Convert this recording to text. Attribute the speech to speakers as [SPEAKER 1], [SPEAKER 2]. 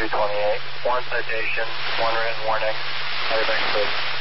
[SPEAKER 1] 328. One citation, one written warning. Everything's clear.